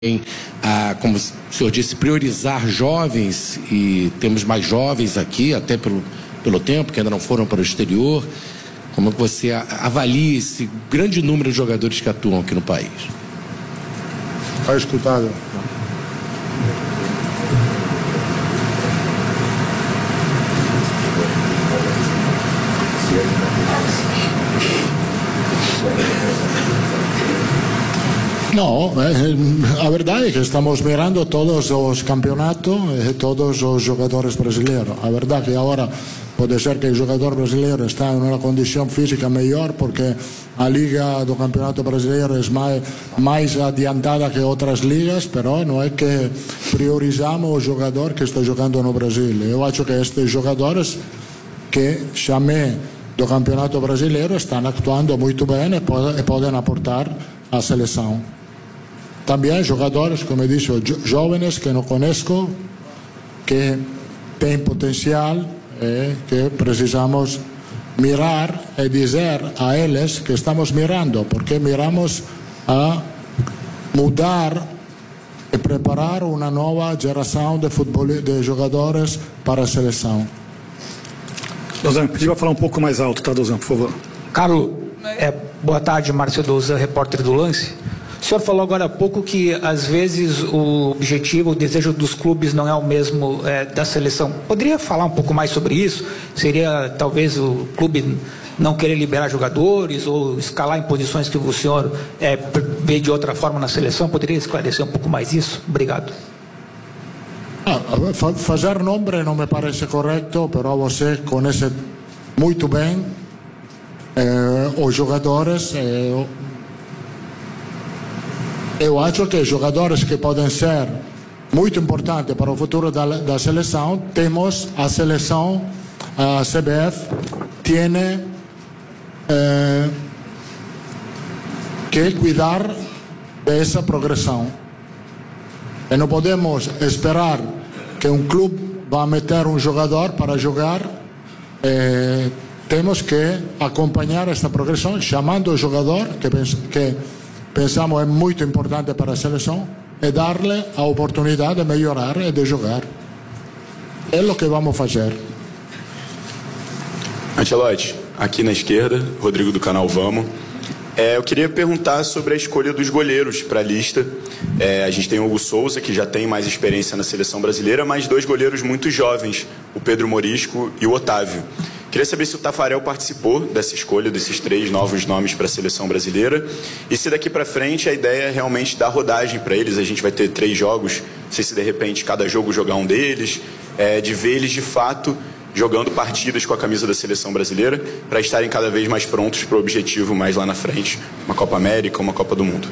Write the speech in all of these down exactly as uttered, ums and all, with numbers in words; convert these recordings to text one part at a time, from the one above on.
a, como o senhor disse, priorizar jovens, e temos mais jovens aqui, até pelo, pelo tempo, que ainda não foram para o exterior. Como você avalia esse grande número de jogadores que atuam aqui no país? Está escutado. No, eh, a verdade é que estamos mirando todos os campeonatos e todos os jogadores brasileiros. A verdade é que agora pode ser que o jogador brasileiro está em uma condição física melhor porque a liga do campeonato brasileiro é mais, mais adiantada que outras ligas, pero não é que priorizamos o jogador que está jogando no Brasil. Eu acho que estes jogadores que chamei do campeonato brasileiro estão atuando muito bem e podem, e podem aportar à seleção. Também jogadores, como disse, jovens que não conheço, que têm potencial e que precisamos mirar e dizer a eles que estamos mirando, porque miramos a mudar e preparar uma nova geração de, futebol, de jogadores para a seleção. Dozan, pedi para falar um pouco mais alto, tá, Dozan, por favor. Carlos, é, boa tarde, Márcio Dozan, repórter do Lance. O senhor falou agora há pouco que, às vezes, o objetivo, o desejo dos clubes não é o mesmo é, da seleção. Poderia falar um pouco mais sobre isso? Seria, talvez, o clube não querer liberar jogadores ou escalar em posições que o senhor é, vê de outra forma na seleção? Poderia esclarecer um pouco mais isso? Obrigado. Ah, fazer nome não me parece correto, mas você conhece muito bem eh, os jogadores. Eh, eu acho que jogadores que podem ser muito importantes para o futuro da, da seleção, temos a seleção, a C B F, tem eh, que cuidar dessa progressão. E não podemos esperar que um clube vá meter um jogador para jogar. Eh, temos que acompanhar esta progressão, chamando o jogador, que, pens que pensamos é muito importante para a seleção, e dar-lhe a oportunidade de melhorar e de jogar. É o que vamos fazer. Ancelotti, aqui na esquerda, Rodrigo do canal Vamos. É, eu queria perguntar sobre a escolha dos goleiros para a lista. É, a gente tem o Hugo Souza, que já tem mais experiência na seleção brasileira, mas dois goleiros muito jovens, o Pedro Morisco e o Otávio. Queria saber se o Tafarel participou dessa escolha, desses três novos nomes para a seleção brasileira, e se daqui para frente a ideia é realmente dar rodagem para eles. A gente vai ter três jogos, não sei se de repente cada jogo jogar um deles, é, de ver eles de fato jogando partidas com a camisa da seleção brasileira, para estarem cada vez mais prontos para o objetivo mais lá na frente, uma Copa América, uma Copa do Mundo.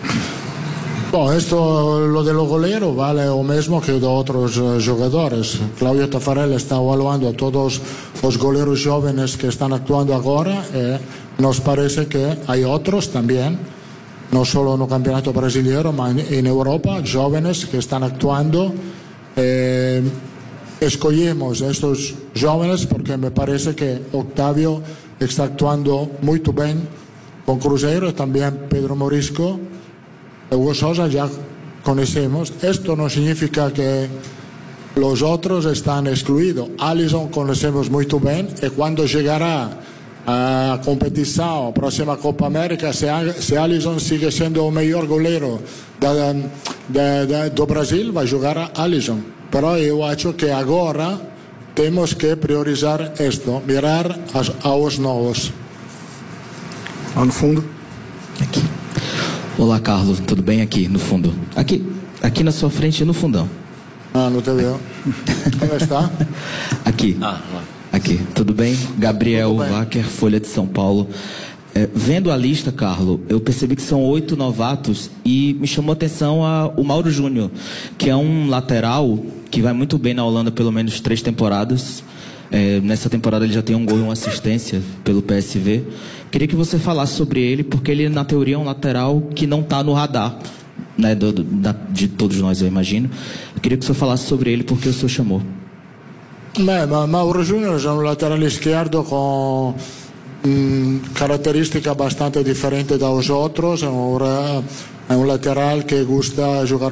Bom, esto, lo de los goleros vale o mesmo que de outros uh, jogadores. Claudio Tafarel está evaluando a todos os goleiros jovens que estão actuando agora, e nos parece que há outros também, não só no Campeonato Brasileiro, mas em Europa, jovens que estão actuando. Eh, Escolhemos estes jovens porque me parece que Octavio está actuando muito bem com Cruzeiro, e também Pedro Morisco. Hugo Sousa já conhecemos. Isto não significa que os outros estão excluídos. Alisson conhecemos muito bem, e quando chegará a competição, a próxima Copa América, se, se Alisson sigue sendo o melhor goleiro da, da, da, do Brasil, vai jogar Alisson. Pero eu acho que agora temos que priorizar isto, mirar as, aos novos. Lá no fundo. Aqui. Olá, Carlos, tudo bem? Aqui no fundo. Aqui, aqui na sua frente, no fundão. Ah, não te viu. Onde está? Aqui. Ah, lá. Aqui, tudo bem? Gabriel Wacker, Folha de São Paulo. É, vendo a lista, Carlos, eu percebi que são oito novatos e me chamou a atenção a, o Mauro Júnior, que é um lateral que vai muito bem na Holanda, pelo menos três temporadas. É, nessa temporada ele já tem um gol e uma assistência pelo P S V. Queria que você falasse sobre ele, porque ele, na teoria, é um lateral que não está no radar, né, do, do, da, de todos nós, eu imagino. Eu queria que você falasse sobre ele, porque o senhor chamou. Beh, ma Mauro Júnior é um lateral esquerdo com hum, características bastante diferentes dos outros. É um, é um lateral que gosta de jogar